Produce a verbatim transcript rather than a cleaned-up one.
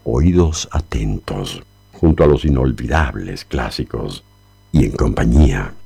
oídos atentos, junto a los inolvidables clásicos y en compañía